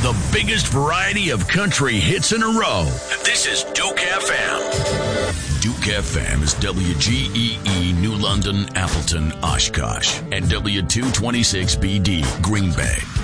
The biggest variety of country hits in a row. This is Duke FM. Duke FM is WGEE New London, Appleton, Oshkosh, and W226BD Green Bay.